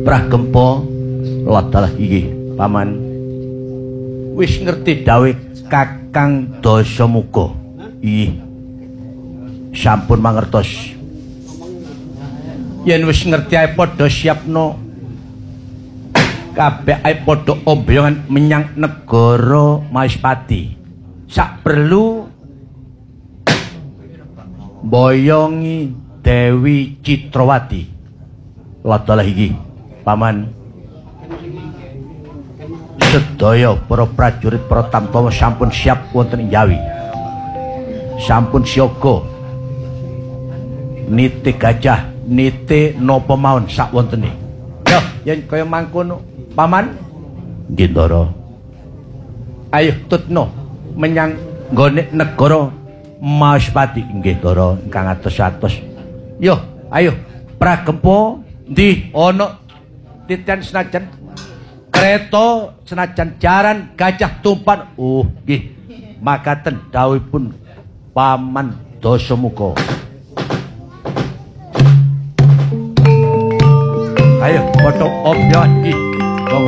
Pragempa ladalah iki paman wis ngerti dawuh Kakang Dasamuka. Ih sampun mangertos. Yen wis ngerti ae padha siapno kabeh ae padha ombyoan menyang negara Maespati. Sak perlu boyongi Dewi Citrawati. Ladalah iki paman. Sedaya para prajurit para tamtama sampun siap wonten ing Jawi. Sampun siaga niti gajah niti napa mawon sak wontene. Yo yen kaya mangkono paman nggih Ndara. Ayo tutno menyang nggone negara Maespati nggih Ndara ingkang atos-atos. Yo ayo Pragempa ndi ana titian senajan kereta senajan jaran gajah tumpan nggih makaten dawuhipun Paman Dasamuka. Ayo padha ombyoan iki.